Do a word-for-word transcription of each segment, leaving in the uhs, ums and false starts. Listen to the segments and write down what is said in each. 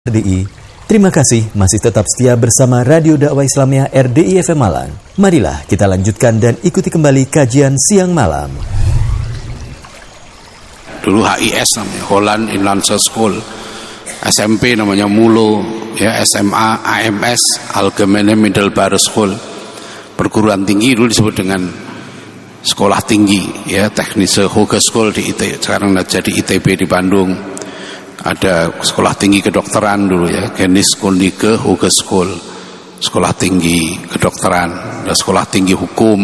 R D I. Terima kasih masih tetap setia bersama Radio Dakwah Islamiyah R D I F M Malang. Marilah kita lanjutkan dan ikuti kembali kajian siang malam. Dulu H I S namanya, Holland Inland School. S M P namanya Mulo, ya, S M A, A M S, Algemene Middelbare School. Perguruan tinggi dulu disebut dengan sekolah tinggi, ya, Technische Hogeschool di I T, sekarang jadi I T B di Bandung. Ada sekolah tinggi kedokteran dulu, ya, Geneeskundige Hogeschool, sekolah tinggi kedokteran, ada sekolah tinggi hukum.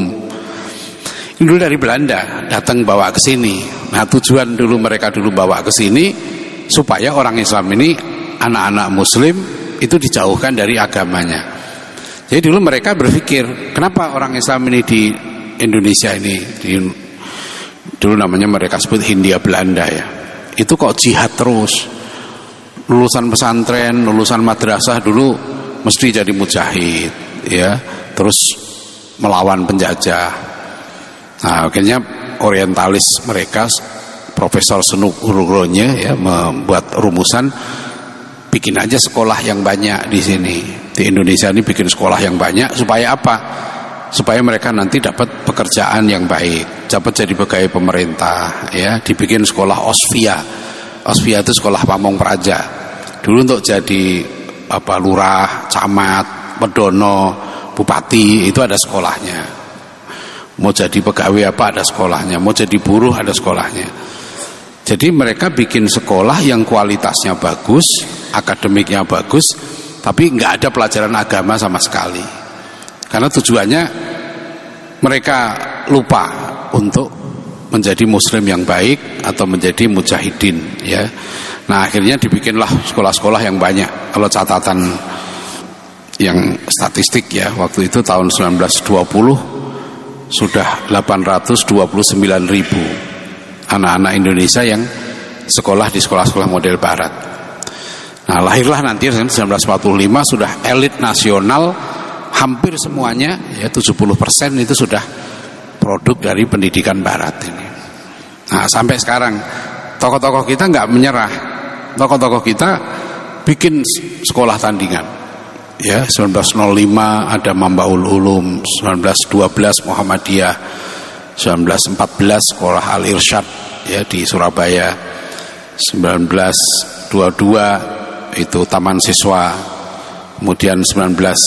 Ini dulu dari Belanda datang bawa ke sini. Nah, tujuan dulu mereka dulu bawa ke sini supaya orang Islam ini, anak-anak Muslim itu dijauhkan dari agamanya. Jadi dulu mereka berpikir, kenapa orang Islam ini di Indonesia ini, di, dulu namanya mereka sebut Hindia Belanda, ya, itu kok jihad terus. Lulusan pesantren, lulusan madrasah dulu mesti jadi mujahid, ya, terus melawan penjajah. Nah, akhirnya orientalis mereka, Profesor Senugronya, ya, membuat rumusan, bikin aja sekolah yang banyak di sini. Di Indonesia ini bikin sekolah yang banyak supaya apa? Supaya mereka nanti dapat pekerjaan yang baik, dapat jadi pegawai pemerintah, ya. Dibikin sekolah Osvia. Osvia itu sekolah pamong praja. Dulu untuk jadi apa, lurah, camat, pedono, bupati itu ada sekolahnya. Mau jadi pegawai apa ada sekolahnya, mau jadi buruh ada sekolahnya. Jadi mereka bikin sekolah yang kualitasnya bagus, akademiknya bagus, tapi nggak ada pelajaran agama sama sekali. Karena tujuannya mereka lupa untuk menjadi muslim yang baik atau menjadi mujahidin, ya. Nah, akhirnya dibikinlah sekolah-sekolah yang banyak. Kalau catatan yang statistik, ya, waktu itu tahun sembilan belas dua puluh sudah delapan ratus dua puluh sembilan ribu anak-anak Indonesia yang sekolah di sekolah-sekolah model barat. Nah, lahirlah nanti sembilan belas empat puluh lima sudah elit nasional, hampir semuanya, ya, tujuh puluh persen itu sudah produk dari pendidikan barat ini. Nah, sampai sekarang tokoh-tokoh kita nggak menyerah. Tokoh-tokoh kita bikin sekolah tandingan, ya. Sembilan belas nol lima ada Mambaul Ulum, sembilan belas dua belas Muhammadiyah, sembilan belas empat belas sekolah Al Irsyad, ya, di Surabaya, sembilan belas dua puluh dua itu Taman Siswa, kemudian sembilan belas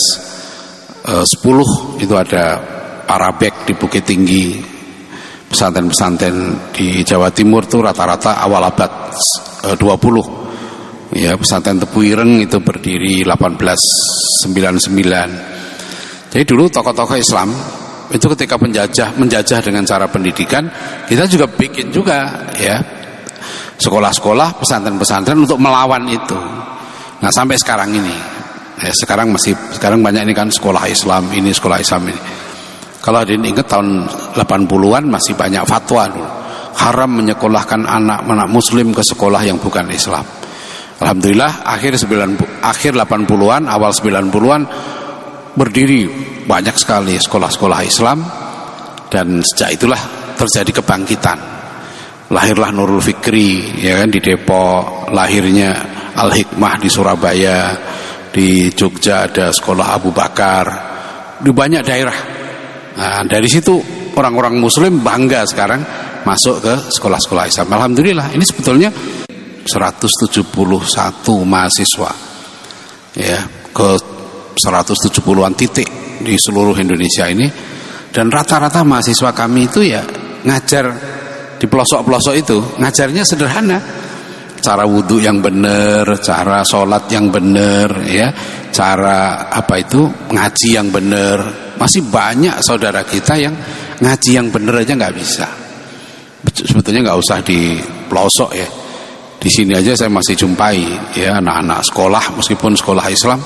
sepuluh itu ada Parabek di Bukit Tinggi. Pesantren-pesantren di Jawa Timur tuh rata-rata awal abad dua puluh, ya. Pesantren Tebu Ireng itu berdiri delapan belas sembilan puluh sembilan. Jadi dulu tokoh-tokoh Islam itu ketika penjajah menjajah dengan cara pendidikan, kita juga bikin juga, ya, sekolah-sekolah, pesantren-pesantren untuk melawan itu. Nah, sampai sekarang ini, ya, sekarang masih sekarang banyak ini kan sekolah Islam ini, sekolah Islam ini. Kalau ada yang ingat tahun delapan puluhan masih banyak fatwa dulu, haram menyekolahkan anak-anak muslim ke sekolah yang bukan Islam. Alhamdulillah akhir sembilan akhir delapan puluhan awal sembilan puluhan berdiri banyak sekali sekolah-sekolah Islam, dan sejak itulah terjadi kebangkitan. Lahirlah Nurul Fikri, ya kan, di Depok, lahirnya Al Hikmah di Surabaya, di Jogja ada sekolah Abu Bakar, di banyak daerah. Nah, dari situ orang-orang muslim bangga sekarang masuk ke sekolah-sekolah Islam. Alhamdulillah, ini sebetulnya seratus tujuh puluh satu mahasiswa, ya, ke seratus tujuh puluhan titik di seluruh Indonesia ini, dan rata-rata mahasiswa kami itu, ya, ngajar di pelosok-pelosok itu, ngajarnya sederhana. Cara wudhu yang benar, cara sholat yang benar, ya, cara apa itu ngaji yang benar. Masih banyak saudara kita yang ngaji yang benar aja nggak bisa. Sebetulnya nggak usah di pelosok, ya. Di sini aja saya masih jumpai, ya, anak-anak sekolah meskipun sekolah Islam.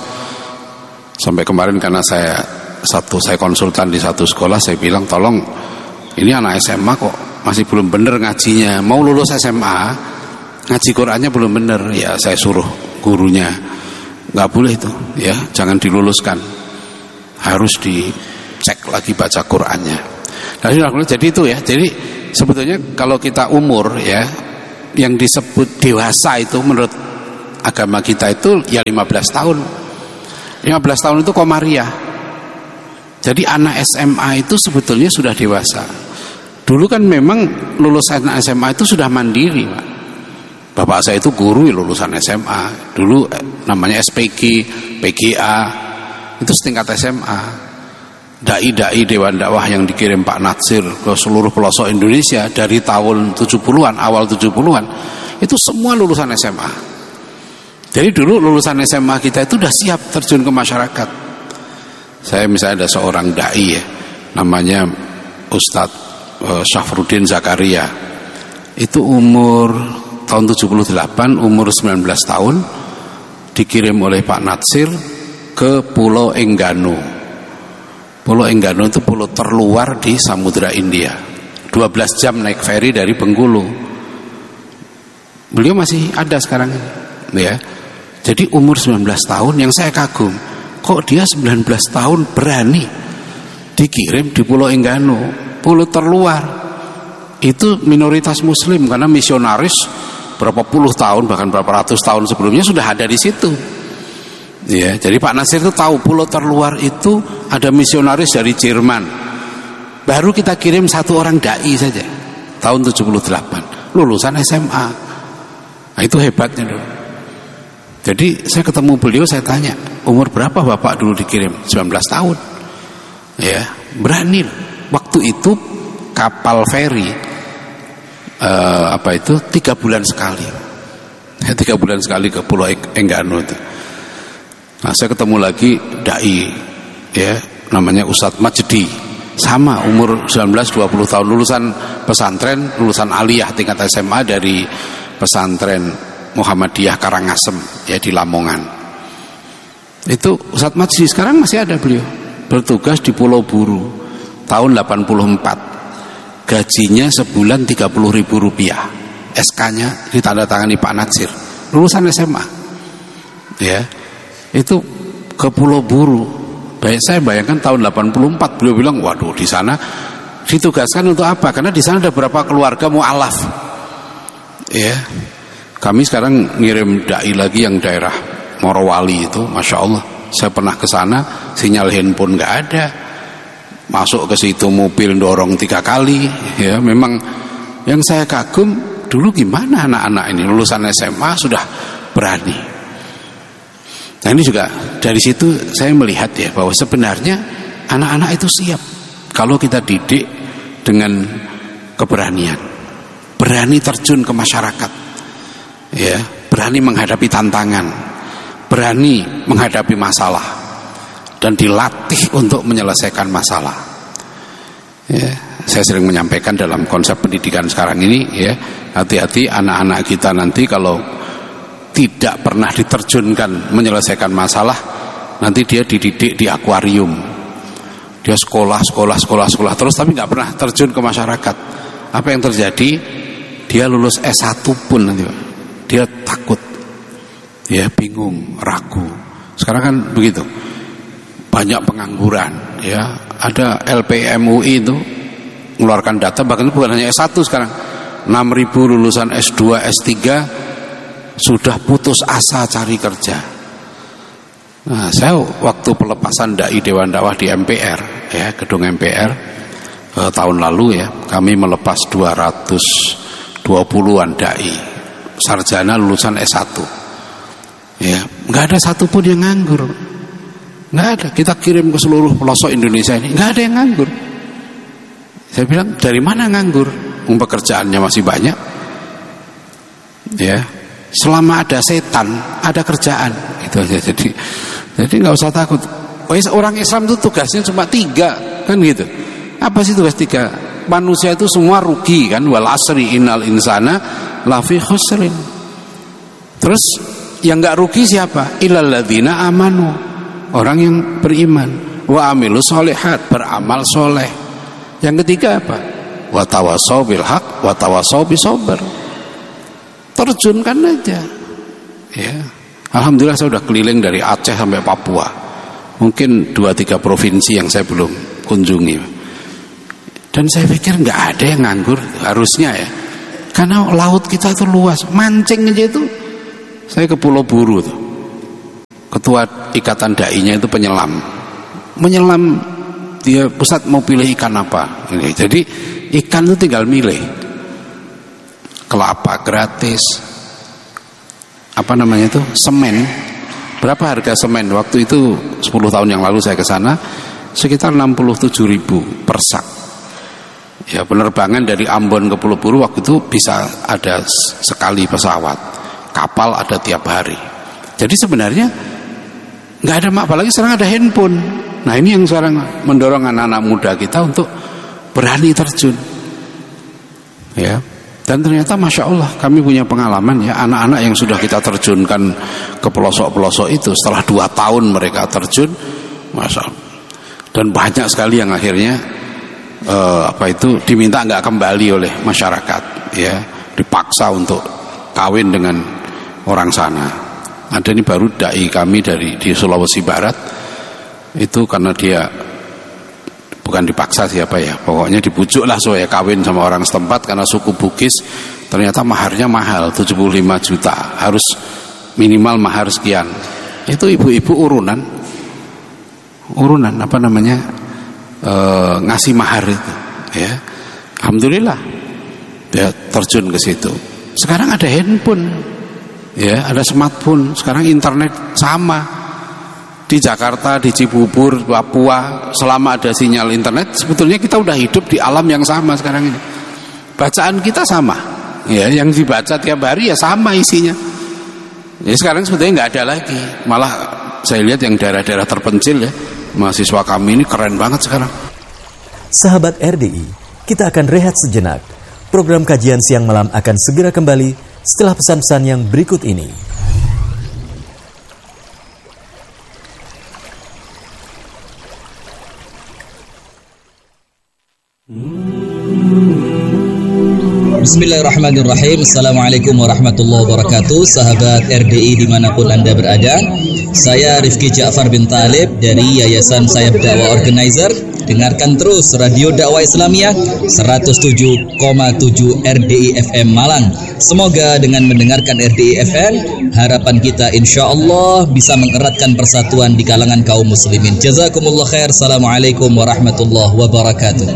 Sampai kemarin karena saya satu saya konsultan di satu sekolah, saya bilang tolong ini anak S M A kok masih belum benar ngajinya, mau lulus S M A ngaji Qurannya belum benar, ya saya suruh gurunya nggak boleh itu, ya, jangan diluluskan, harus dicek lagi baca Qurannya. Nah, jadi itu, ya, jadi sebetulnya kalau kita umur, ya, yang disebut dewasa itu menurut agama kita itu ya lima belas tahun. lima belas tahun itu komariah. Jadi anak S M A itu sebetulnya sudah dewasa. Dulu kan memang lulusan S M A itu sudah mandiri, Pak. Bapak saya itu guru lulusan S M A. Dulu namanya S P G, P G A, itu setingkat S M A. Dai-dai Dewan Dakwah yang dikirim Pak Natsir ke seluruh pelosok Indonesia dari tahun tujuh puluhan, awal tujuh puluhan, itu semua lulusan S M A. Jadi dulu lulusan S M A kita itu sudah siap terjun ke masyarakat. Saya misalnya ada seorang dai ya, namanya Ustadz uh, Syafruddin Zakaria. Itu umur tahun tujuh puluh delapan, umur sembilan belas tahun, dikirim oleh Pak Natsir ke Pulau Enggano. Pulau Enggano itu pulau terluar di Samudra India. dua belas jam naik ferry dari Bengkulu. Beliau masih ada sekarang ini, ya. Jadi umur sembilan belas tahun, yang saya kagum, kok dia sembilan belas tahun berani dikirim di Pulau Enggano, pulau terluar. Itu minoritas muslim karena misionaris berapa puluh tahun bahkan berapa ratus tahun sebelumnya sudah ada di situ. Ya, jadi Pak Natsir itu tahu pulau terluar itu ada misionaris dari Jerman. Baru kita kirim satu orang dai saja tahun tujuh puluh delapan, lulusan S M A. Nah, itu hebatnya dulu. Jadi saya ketemu beliau, saya tanya, umur berapa Bapak dulu dikirim? sembilan belas tahun. Ya, berani. Waktu itu kapal feri eh, apa itu tiga bulan sekali. Ya, tiga bulan sekali ke Pulau Enggano itu. Nah, saya ketemu lagi dai, ya, namanya Ustadz Majdi, sama umur sembilan belas dua puluh tahun, lulusan pesantren, lulusan aliyah tingkat S M A dari pesantren Muhammadiyah Karangasem, ya, di Lamongan. Itu Ustadz Majdi sekarang masih ada, beliau bertugas di Pulau Buru tahun delapan puluh empat, gajinya sebulan tiga puluh ribu rupiah, S K-nya ditandatangani Pak Natsir, lulusan S M A, ya. Itu ke Pulau Buru. Baik, saya bayangkan tahun delapan puluh empat beliau bilang, waduh, di sana ditugaskan untuk apa? Karena di sana ada berapa keluarga mu'alaf. Ya, kami sekarang ngirim dai lagi yang daerah Morowali itu, masya Allah. Saya pernah ke sana, sinyal handphone nggak ada. Masuk ke situ mobil dorong tiga kali. Ya, memang yang saya kagum dulu gimana anak-anak ini lulusan S M A sudah berani. Nah, ini juga dari situ saya melihat ya bahwa sebenarnya anak-anak itu siap kalau kita didik dengan keberanian, berani terjun ke masyarakat, ya, berani menghadapi tantangan, berani menghadapi masalah, dan dilatih untuk menyelesaikan masalah. Ya, saya sering menyampaikan dalam konsep pendidikan sekarang ini, ya, hati-hati anak-anak kita nanti kalau tidak pernah diterjunkan menyelesaikan masalah, nanti dia dididik di akuarium, dia sekolah, sekolah, sekolah, sekolah terus tapi nggak pernah terjun ke masyarakat. Apa yang terjadi? Dia lulus S satu pun nanti dia takut, dia bingung, ragu. Sekarang kan begitu, banyak pengangguran, ya. Ada L P M U I itu mengeluarkan data, bahkan bukan hanya S satu sekarang, enam ribu lulusan S dua, S tiga sudah putus asa cari kerja. Nah, saya waktu pelepasan dai Dewan Dakwah di M P R, ya, gedung M P R eh, tahun lalu, ya, kami melepas dua ratus dua puluhan dai sarjana lulusan S satu. Ya, nggak ada satupun yang nganggur. Nggak ada. Kita kirim ke seluruh pelosok Indonesia ini, nggak ada yang nganggur. Saya bilang, dari mana nganggur? Pekerjaannya masih banyak. Ya. Selama ada setan, ada kerjaan, itu aja. Jadi, jadi nggak usah takut. Orang Islam itu tugasnya cuma tiga, kan gitu. Apa sih tugas tiga? Manusia itu semua rugi, kan? Wal asri innal insana lafi khusrin. Terus yang nggak rugi siapa? Illal ladzina amanu, orang yang beriman. Wa amilus sholihat, beramal soleh. Yang ketiga apa? Wa tawassaw bil haq, wa tawassaw bis sabr. Terjunkan aja, ya. Alhamdulillah saya sudah keliling dari Aceh sampai Papua, mungkin dua tiga provinsi yang saya belum kunjungi. Dan saya pikir nggak ada yang nganggur, harusnya, ya, karena laut kita itu luas, mancing aja itu Saya ke Pulau Buru tuh. Ketua ikatan dai-nya itu penyelam. Menyelam, dia Ustaz mau pilih ikan apa? Ini. Jadi ikan itu tinggal milih. Kelapa gratis. Apa namanya itu? Semen. Berapa harga semen? Waktu itu sepuluh tahun yang lalu saya ke sana, sekitar enam puluh tujuh ribu per sak. Ya, penerbangan dari Ambon ke Pulau Buru waktu itu bisa ada sekali pesawat. Kapal ada tiap hari. Jadi sebenarnya nggak ada, apalagi sekarang ada handphone. Nah, ini yang sekarang mendorong anak-anak muda kita untuk berani terjun. Ya. Dan ternyata Masya Allah kami punya pengalaman ya, anak-anak yang sudah kita terjunkan ke pelosok-pelosok itu setelah dua tahun mereka terjun, Masya Allah. Dan banyak sekali yang akhirnya eh, apa itu diminta nggak kembali oleh masyarakat, ya, dipaksa untuk kawin dengan orang sana. Ada ini baru dai kami dari di Sulawesi Barat itu, karena dia bukan dipaksa siapa ya, pokoknya dibujuk lah supaya kawin sama orang setempat karena suku Bugis. Ternyata maharnya mahal, tujuh puluh lima juta, harus minimal mahar sekian. Itu ibu-ibu urunan urunan apa namanya e, ngasih mahar itu, ya. Alhamdulillah dia terjun ke situ. Sekarang ada handphone, ya, ada smartphone, sekarang internet sama. Di Jakarta, di Cibubur, Papua, selama ada sinyal internet, sebetulnya kita udah hidup di alam yang sama sekarang ini. Bacaan kita sama, ya, yang dibaca tiap hari ya sama isinya. Ya, sekarang sebetulnya nggak ada lagi. Malah saya lihat yang daerah-daerah terpencil ya, mahasiswa kami ini keren banget sekarang. Sahabat R D I, kita akan rehat sejenak. Program kajian siang malam akan segera kembali setelah pesan-pesan yang berikut ini. Bismillahirrahmanirrahim. Assalamualaikum warahmatullahi wabarakatuh. Sahabat R D I dimanapun Anda berada, saya Rifki Ja'far bin Talib dari Yayasan Sayap Dakwah Organizer. Dengarkan terus Radio Dakwah Islamiyah seratus tujuh koma tujuh R D I F M Malang. Semoga dengan mendengarkan R D I F M, harapan kita insya Allah bisa mengeratkan persatuan di kalangan kaum muslimin. Jazakumullah khair. Assalamualaikum warahmatullahi wabarakatuh.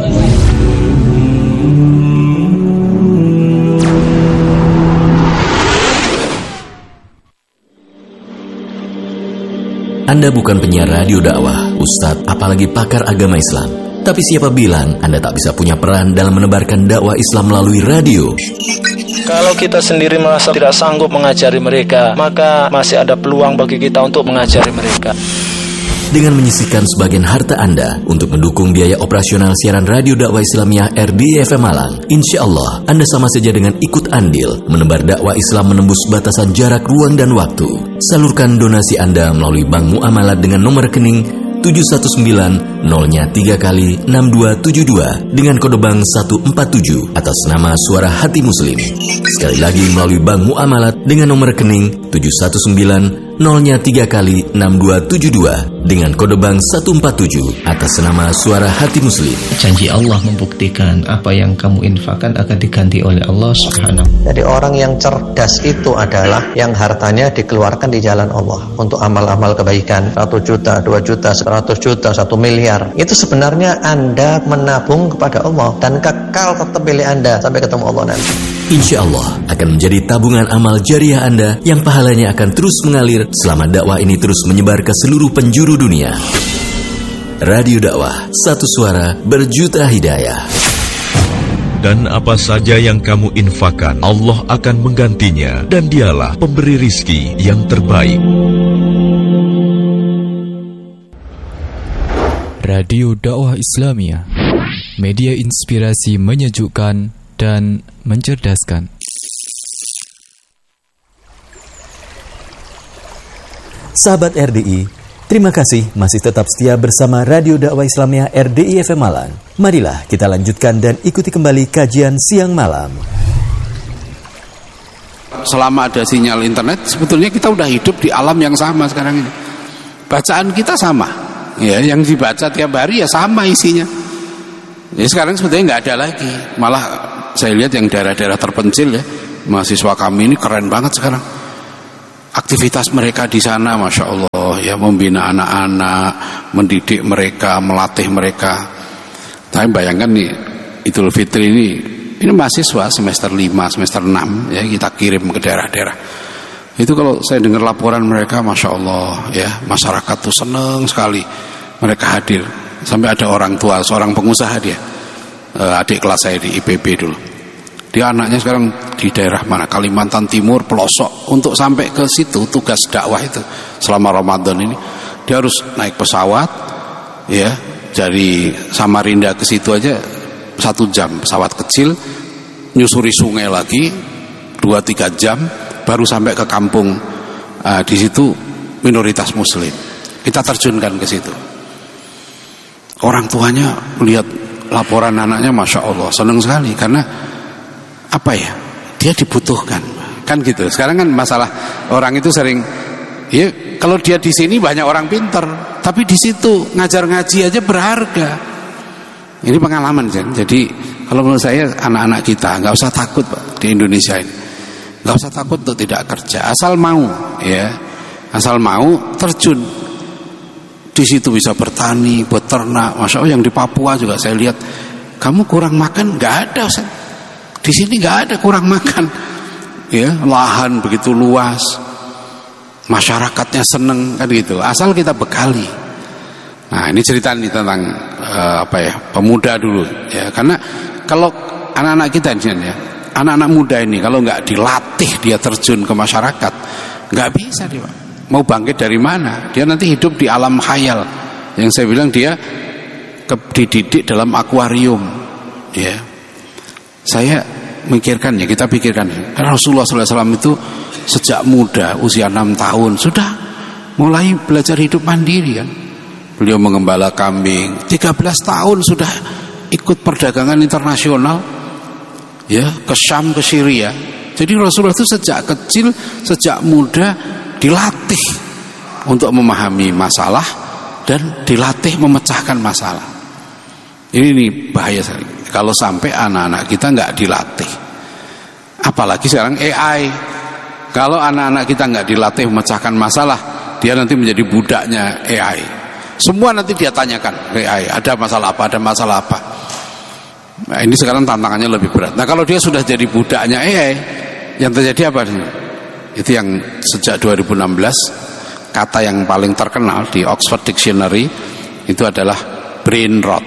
Anda bukan penyiar radio dakwah, ustadz, apalagi pakar agama Islam. Tapi siapa bilang Anda tak bisa punya peran dalam menebarkan dakwah Islam melalui radio? Kalau kita sendiri merasa tidak sanggup mengajari mereka, maka masih ada peluang bagi kita untuk mengajari mereka. Dengan menyisihkan sebagian harta Anda untuk mendukung biaya operasional siaran radio dakwah Islamiyah R D I F M Malang, insya Allah Anda sama saja dengan ikut andil menebar dakwah Islam menembus batasan jarak, ruang, dan waktu. Salurkan donasi Anda melalui Bank Muamalat dengan nomor rekening tujuh satu sembilan nolnya tiga kali enam dua tujuh dua dengan kode bank satu empat tujuh atas nama Suara Hati Muslim. Sekali lagi melalui Bank Muamalat dengan nomor rekening tujuh satu sembilan nolnya tiga kali enam dua tujuh dua dengan kode bank satu empat tujuh atas nama Suara Hati Muslim. Janji Allah membuktikan apa yang kamu infakkan akan diganti oleh Allah Subhanahu. Jadi orang yang cerdas itu adalah yang hartanya dikeluarkan di jalan Allah untuk amal-amal kebaikan. Satu juta, dua juta, seratus juta, satu miliar. Itu sebenarnya Anda menabung kepada Allah dan kekal tetap milik Anda sampai ketemu Allah nanti. Insya Allah akan menjadi tabungan amal jariah Anda yang pahalanya akan terus mengalir selama dakwah ini terus menyebar ke seluruh penjuru dunia. Radio Dakwah, satu suara berjuta hidayah. Dan apa saja yang kamu infakkan, Allah akan menggantinya, dan dialah pemberi rizki yang terbaik. Radio Dakwah Islamiyah, media inspirasi menyejukkan dan mencerdaskan. Sahabat R D I, terima kasih masih tetap setia bersama Radio Dakwah Islamiyah R D I F M Malang. Marilah kita lanjutkan dan ikuti kembali kajian siang malam. Selama ada sinyal internet, sebetulnya kita udah hidup di alam yang sama sekarang ini. Bacaan kita sama, ya, yang dibaca tiap hari ya sama isinya. Ya, sekarang sebetulnya nggak ada lagi. Malah saya lihat yang daerah-daerah terpencil ya, mahasiswa kami ini keren banget sekarang. aktivitas mereka di sana, masya Allah, ya, membina anak-anak, mendidik mereka, melatih mereka. Tapi bayangkan nih, Idul Fitri ini, ini mahasiswa semester lima, semester enam, ya, kita kirim ke daerah-daerah. Itu kalau saya dengar laporan mereka, masya Allah, ya, masyarakat tuh seneng sekali mereka hadir. Sampai ada orang tua, seorang pengusaha dia, adik kelas saya di I P B dulu. Dia anaknya sekarang di daerah mana, Kalimantan Timur, pelosok. Untuk sampai ke situ tugas dakwah itu selama Ramadan ini dia harus naik pesawat, ya, dari Samarinda ke situ aja satu jam pesawat kecil, nyusuri sungai lagi dua tiga jam baru sampai ke kampung. Uh, di situ minoritas Muslim, kita terjunkan ke situ. Orang tuanya lihat laporan anaknya, masya Allah, senang sekali karena apa ya, dia dibutuhkan kan gitu. Sekarang kan masalah orang itu sering, ya, kalau dia di sini banyak orang pinter, tapi di situ ngajar ngaji aja berharga. Ini pengalaman kan. Jadi kalau menurut saya anak-anak kita nggak usah takut, Pak, di Indonesia ini nggak usah takut untuk tidak kerja, asal mau, ya, asal mau terjun di situ, bisa bertani, beternak. Masya Allah, yang di Papua juga saya lihat, kamu kurang makan nggak ada, Ustaz. Di sini nggak ada kurang makan, ya, lahan begitu luas, masyarakatnya seneng kan gitu, asal kita bekali. Nah, ini cerita nih tentang uh, apa ya, pemuda dulu, ya, karena kalau anak-anak kita ini, ya, anak-anak muda ini kalau nggak dilatih dia terjun ke masyarakat, nggak bisa dia, mau bangkit dari mana? Dia nanti hidup di alam khayal, yang saya bilang dia dididik dalam akuarium, ya. Saya mikirkan, ya, kita pikirkan, ya, karena Rasulullah shallallahu alaihi wasallam itu sejak muda, usia enam tahun sudah mulai belajar hidup mandiri kan. Beliau mengembala kambing, tiga belas tahun sudah ikut perdagangan internasional, ya, ke Syam, ke Syria. Jadi Rasulullah itu sejak kecil, sejak muda dilatih untuk memahami masalah dan dilatih memecahkan masalah. Ini, ini bahaya sekali kalau sampai anak-anak kita nggak dilatih. Apalagi sekarang A I. Kalau anak-anak kita nggak dilatih memecahkan masalah, dia nanti menjadi budaknya A I. Semua nanti dia tanyakan ke A I, ada masalah apa, ada masalah apa. Nah, ini sekarang tantangannya lebih berat. Nah, kalau dia sudah jadi budaknya A I, yang terjadi apa? Itu yang sejak dua ribu enam belas kata yang paling terkenal di Oxford Dictionary itu adalah brain rot,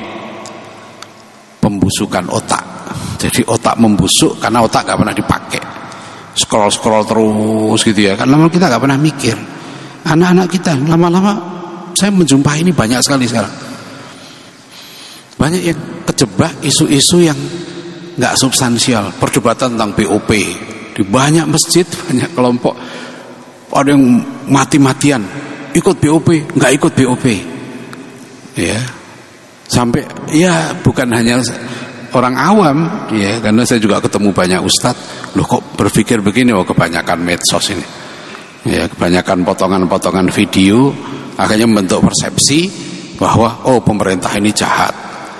pembusukan otak. Jadi otak membusuk karena otak gak pernah dipakai, scroll scroll terus gitu ya. Karena kita gak pernah mikir. Anak-anak kita lama-lama saya menjumpai ini banyak sekali sekarang. Banyak yang kejebak isu-isu yang gak substansial, perdebatan tentang B O P di banyak masjid, banyak kelompok. Ada yang mati-matian ikut B O P, nggak ikut B O P, ya, sampai ya bukan hanya orang awam, ya, karena saya juga ketemu banyak ustadz, loh kok berpikir begini, oh kebanyakan medsos ini, ya, kebanyakan potongan-potongan video, akhirnya membentuk persepsi bahwa oh pemerintah ini jahat,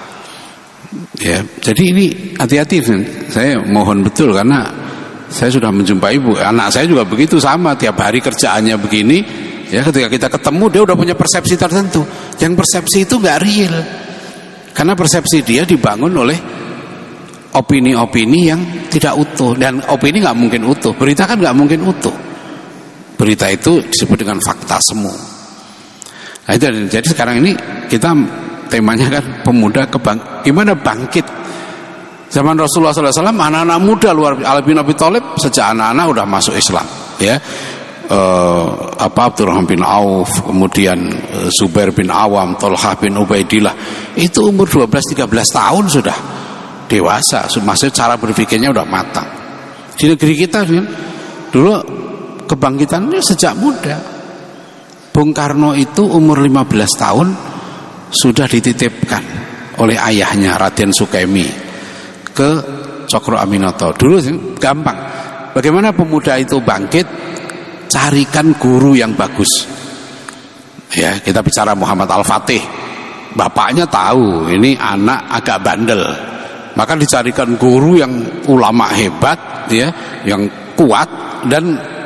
ya. Jadi ini hati-hati, saya mohon betul karena saya sudah menjumpai ibu, anak saya juga begitu, sama, tiap hari kerjaannya begini, ya, ketika kita ketemu dia udah punya persepsi tertentu, yang persepsi itu nggak real, karena persepsi dia dibangun oleh opini-opini yang tidak utuh, dan opini nggak mungkin utuh, berita kan nggak mungkin utuh, berita itu disebut dengan fakta semu. Nah, itu, jadi sekarang ini kita temanya kan pemuda kebang, gimana bangkit. Zaman Rasulullah shallallahu alaihi wasallam anak-anak muda luar biasa. Ali bin Abi Thalib sejak anak-anak udah masuk Islam, ya. Eh, apa Abdurrahman bin Auf, kemudian eh, Zubair bin Awam, Tolhah bin Ubaidillah, itu umur dua belas tiga belas tahun sudah dewasa, maksudnya cara berpikirnya udah matang. Di negeri kita kan, dulu kebangkitannya sejak muda. Bung Karno itu umur lima belas tahun sudah dititipkan oleh ayahnya Raden Sukemi ke Cokro Aminoto. Dulu gampang. Bagaimana pemuda itu bangkit? Carikan guru yang bagus. Ya, kita bicara Muhammad Al-Fatih. Bapaknya tahu ini anak agak bandel. Maka dicarikan guru yang ulama hebat, ya, yang kuat dan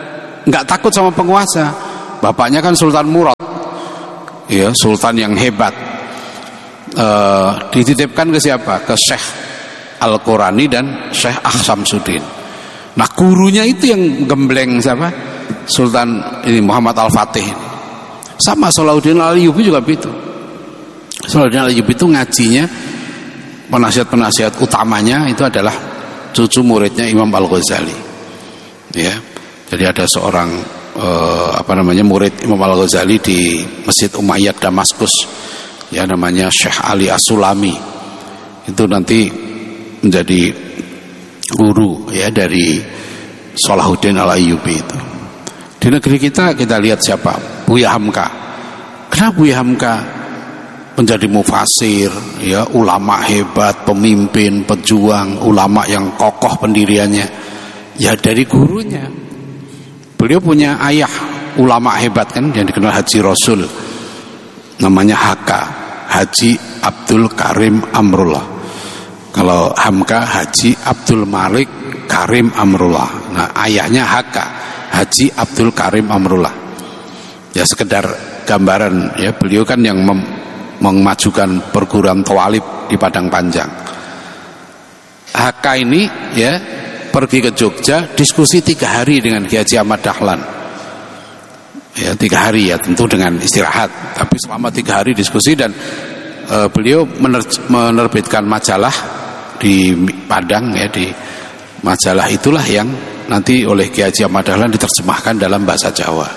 nggak takut sama penguasa. Bapaknya kan Sultan Murad, ya, sultan yang hebat. E, dititipkan ke siapa? Ke Syekh Al-Qurani dan Syekh Ahsamsuddin. Nah, gurunya itu yang gembleng siapa? Sultan ini Muhammad Al-Fatih. Sama Salahuddin Al-Ayyubi juga begitu. Salahuddin Al-Ayyubi itu ngajinya, penasihat-penasihat utamanya itu adalah cucu muridnya Imam Al-Ghazali. Ya. Jadi ada seorang eh, apa namanya murid Imam Al-Ghazali di Masjid Umayyad Damaskus, ya, namanya Syekh Ali As-Sulami. Itu nanti menjadi guru, ya, dari Salahuddin Al-Ayyubi itu. Di negeri kita kita lihat siapa? Buya Hamka. Kenapa Buya Hamka menjadi mufasir, ya, ulama hebat, pemimpin, pejuang, ulama yang kokoh pendiriannya? Ya dari gurunya. Beliau punya ayah ulama hebat kan, yang dikenal Haji Rasul, namanya Haka, Haji Abdul Karim Amrullah. Kalau Hamka, Haji Abdul Malik Karim Amrullah. Nah, ayahnya Haka, Haji Abdul Karim Amrullah. Ya sekedar gambaran, ya, beliau kan yang mem- memajukan perguruan Tawalib di Padang Panjang. Haka ini, ya, pergi ke Jogja, diskusi tiga hari dengan Kiai Haji Ahmad Dahlan. Ya, tiga hari, ya, tentu dengan istirahat, tapi selama tiga hari diskusi. Dan e, beliau mener- menerbitkan majalah di Padang, ya, di majalah itulah yang nanti oleh Kiai Haji Ahmad Dahlan diterjemahkan dalam bahasa Jawa.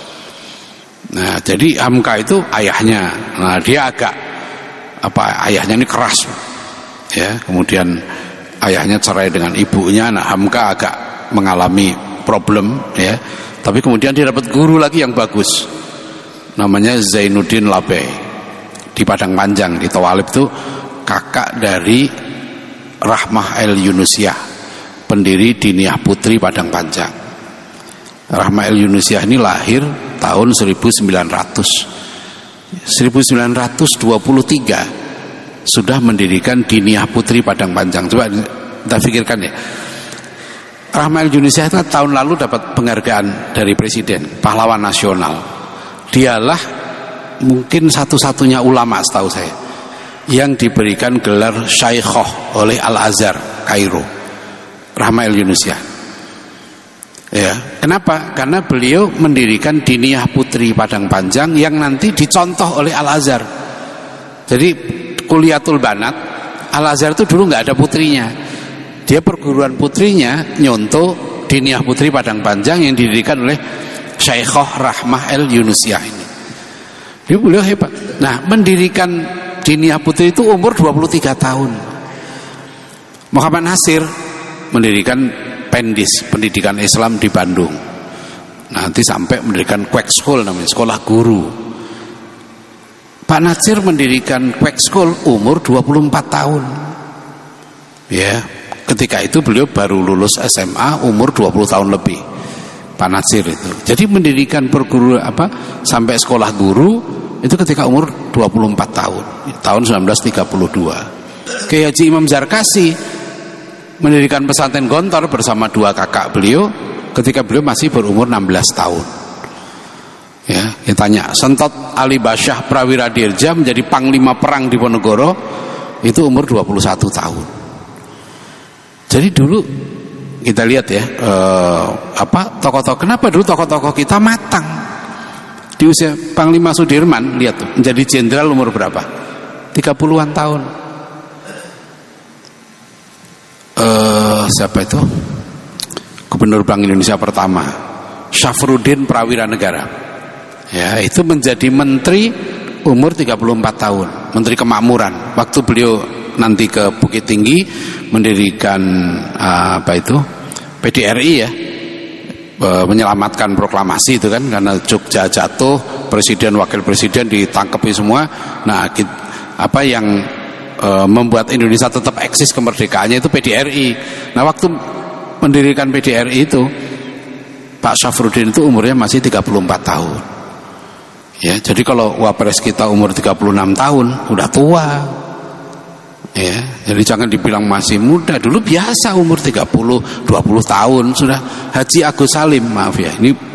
Nah, jadi Hamka itu ayahnya. Nah, dia agak apa? Ayahnya ini keras, ya. Kemudian ayahnya cerai dengan ibunya. Nah, Hamka agak mengalami problem, ya. Tapi kemudian dia dapat guru lagi yang bagus, namanya Zainuddin Labe di Padang Panjang di Tawalib itu, kakak dari Rahmah El Yunusiah, pendiri Diniyah Putri Padang Panjang. Rahmah El Yunusiah ini lahir tahun seribu sembilan ratus seribu sembilan ratus dua puluh tiga sudah mendirikan Diniyah Putri Padang Panjang. Coba kita pikirkan, ya. Rahmah El Yunusiah itu tahun lalu dapat penghargaan dari Presiden, pahlawan nasional. Dialah mungkin satu-satunya ulama setahu saya yang diberikan gelar Syaikhoh oleh Al-Azhar Kairo, Rahmah El Yunusiah. Ya, kenapa? Karena beliau mendirikan Diniyah Putri Padang Panjang yang nanti dicontoh oleh Al-Azhar. Jadi Kuliatul Banat, Al-Azhar itu dulu nggak ada putrinya. Dia perguruan putrinya nyontoh Diniyah Putri Padang Panjang yang didirikan oleh Syaikhoh Rahmah El Yunusiah ini. Dia beliau hebat. Nah, mendirikan Diniyah Putri itu umur dua puluh tiga tahun. Muhammad Nasir mendirikan Pendis, pendidikan Islam di Bandung. Nanti sampai mendirikan Quack School, namanya sekolah guru. Pak Nasir mendirikan Quack School umur dua puluh empat tahun. Ya, ketika itu beliau baru lulus S M A umur dua puluh tahun lebih. Pak Nasir itu. Jadi mendirikan perguru apa sampai sekolah guru itu ketika umur dua puluh empat tahun, tahun seribu sembilan ratus tiga puluh dua. Kiai Haji Imam Zarkasi mendirikan pesantren Gontor bersama dua kakak beliau ketika beliau masih berumur enam belas tahun. Ya, kita tanya, Sentot Ali Basyah Prawira Dirja menjadi panglima perang di Ponorogo itu umur dua puluh satu tahun. Jadi dulu kita lihat, ya, eh, apa tokoh-tokoh, kenapa dulu tokoh-tokoh kita matang. Di usia Panglima Sudirman, lihat tuh, menjadi jenderal umur berapa? tiga puluhan tahun. Uh, siapa itu? Gubernur Bank Indonesia pertama, Syafruddin Prawira Negara. Ya, itu menjadi menteri umur tiga puluh empat tahun, menteri kemakmuran. Waktu beliau nanti ke Bukit Tinggi mendirikan uh, apa itu? P D R I, ya. Uh, menyelamatkan proklamasi itu kan, karena Jogja jatuh, presiden wakil presiden ditangkepi semua. Nah, kita, apa yang E, membuat Indonesia tetap eksis kemerdekaannya itu P D R I. Nah, waktu mendirikan P D R I itu Pak Syafruddin itu umurnya masih tiga puluh empat tahun. Ya, jadi kalau wapres kita umur tiga puluh enam tahun udah tua. Ya, jadi jangan dibilang masih muda. Dulu biasa umur tiga puluh, dua puluh tahun sudah. Haji Agus Salim, maaf ya, ini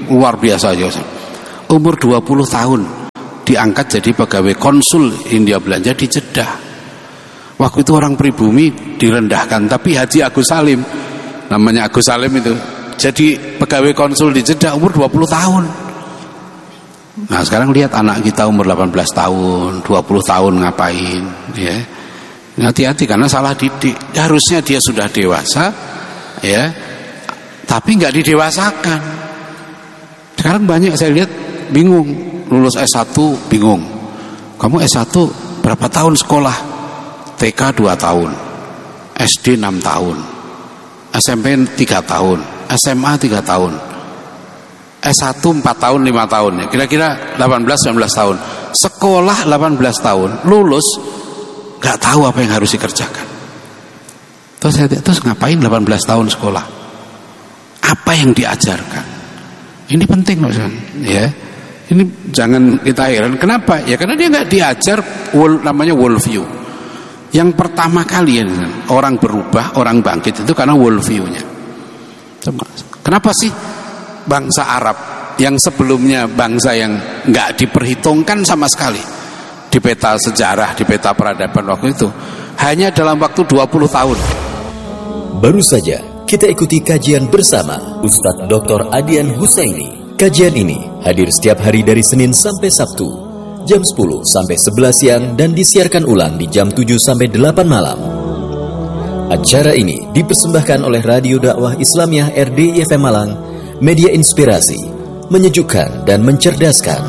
luar biasa aja. Umur dua puluh tahun diangkat jadi pegawai konsul Hindia Belanda di Jeddah. Waktu itu orang pribumi direndahkan, tapi Haji Agus Salim, namanya Agus Salim itu, jadi pegawai konsul di Jeddah umur dua puluh tahun. Nah sekarang lihat anak kita umur delapan belas tahun, dua puluh tahun ngapain, ya. Hati-hati karena salah didik. Harusnya dia sudah dewasa, ya, tapi nggak didewasakan. Sekarang banyak saya lihat bingung, lulus S satu bingung. Kamu S satu berapa tahun sekolah? T K dua tahun, S D enam tahun, S M P tiga tahun, S M A tiga tahun, S satu empat tahun, lima tahun, ya. Kira-kira delapan belas sembilan belas tahun. Sekolah delapan belas tahun, lulus gak tahu apa yang harus dikerjakan. Terus saya terus ngapain delapan belas tahun sekolah? Apa yang diajarkan? Ini penting loh, ya. Ini jangan kita heran. Kenapa? Ya karena dia nggak diajar world, namanya world view. Yang pertama kali ya, orang berubah, orang bangkit itu karena world view-nya. Kenapa sih bangsa Arab yang sebelumnya bangsa yang nggak diperhitungkan sama sekali di peta sejarah, di peta peradaban waktu itu, hanya dalam waktu dua puluh tahun. Baru saja kita ikuti kajian bersama Ustadz Doktor Adian Husaini. Kajian ini hadir setiap hari dari Senin sampai Sabtu, jam sepuluh sampai sebelas siang dan disiarkan ulang di jam tujuh sampai delapan malam. Acara ini dipersembahkan oleh Radio Dakwah Islamiyah R D I F M Malang, media inspirasi, menyejukkan dan mencerdaskan.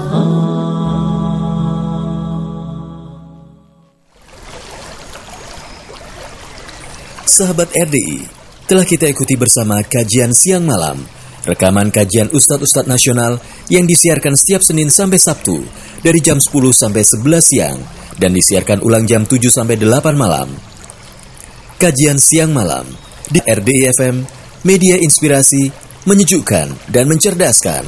Sahabat R D I, telah kita ikuti bersama kajian siang malam, rekaman kajian Ustadz-Ustadz Nasional yang disiarkan setiap Senin sampai Sabtu dari jam sepuluh sampai sebelas siang dan disiarkan ulang jam tujuh sampai delapan malam. Kajian siang malam di R D I F M, media inspirasi, menyejukkan dan mencerdaskan.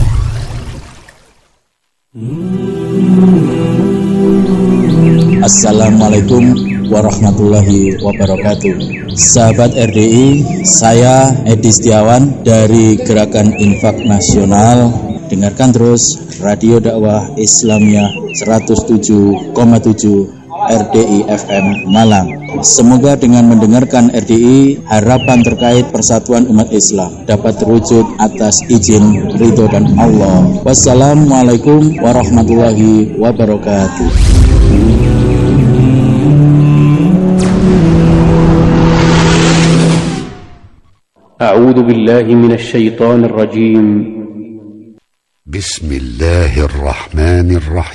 Assalamualaikum warahmatullahi wabarakatuh. Sahabat R D I, saya Edi Setiawan dari Gerakan Infak Nasional. Dengarkan terus Radio Dakwah Islamiyah seratus tujuh koma tujuh R D I F M Malang. Semoga dengan mendengarkan R D I, harapan terkait persatuan umat Islam dapat terwujud atas izin ridho dan Allah. Wassalamualaikum warahmatullahi wabarakatuh. أعوذ بالله من الشيطان الرجيم. بسم الله الرحمن الرحيم.